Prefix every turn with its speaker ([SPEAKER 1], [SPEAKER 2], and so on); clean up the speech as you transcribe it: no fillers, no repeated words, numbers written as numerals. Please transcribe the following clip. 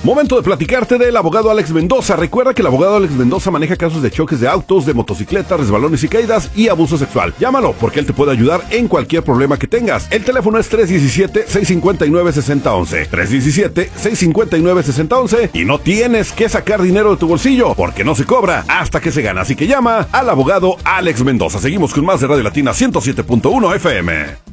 [SPEAKER 1] Momento de platicarte del abogado Alex Mendoza. Recuerda que el abogado Alex Mendoza maneja casos de choques de autos, de motocicletas, resbalones y caídas y abuso sexual. Llámalo porque él te puede ayudar en cualquier problema que tengas. El teléfono es 317-659-6011. 317-659-6011 y no tienes que sacar dinero de tu bolsillo porque no se cobra hasta que se gana. Así que llama al abogado Alex Mendoza. Seguimos con más de Radio Latina 107.1 FM.